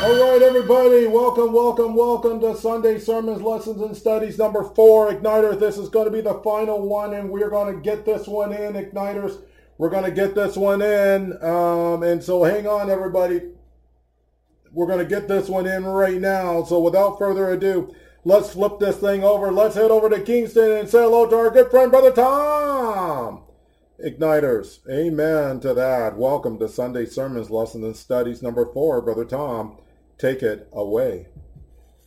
All right, everybody, welcome to Sunday Sermons, Lessons, and Studies number 4, Igniters. This is going to be the final one, and we're going to get this one in, Igniters. We're going to get this one in, and so hang on, everybody. We're going to get this one in right now, so without further ado, let's flip this thing over. Let's head over to Kingston and say hello to our good friend, Brother Tom. Igniters, amen to that. Welcome to Sunday Sermons, Lessons, and Studies number 4, Brother Tom. Take it away.